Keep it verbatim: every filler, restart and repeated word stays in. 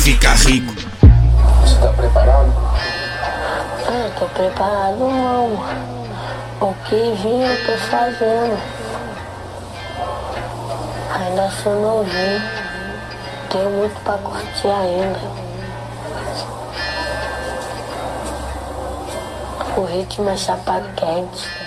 ficar rico. Você tá preparado? Ah, tô preparado não. O que vim eu tô fazendo. Ainda sou novinho. Tenho muito pra curtir ainda. O ritmo é chapa quente.